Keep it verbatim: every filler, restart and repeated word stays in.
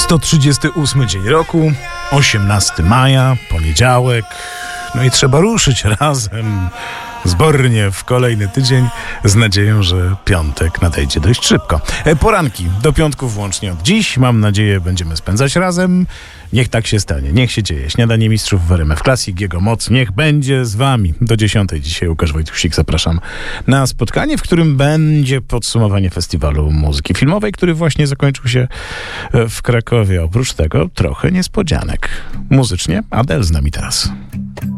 sto trzydziesty ósmy dzień roku, osiemnastego maja, poniedziałek. No i trzeba ruszyć razem, zbornie w kolejny tydzień z nadzieją, że piątek nadejdzie dość szybko. Poranki do piątku włącznie od dziś. Mam nadzieję, będziemy spędzać razem. Niech tak się stanie, niech się dzieje. Śniadanie mistrzów w R M F Classic, jego moc niech będzie z wami. Do dziesiątej dzisiaj Łukasz Wojtusik, zapraszam na spotkanie, w którym będzie podsumowanie Festiwalu Muzyki Filmowej, który właśnie zakończył się w Krakowie. Oprócz tego trochę niespodzianek. Muzycznie Adele z nami teraz.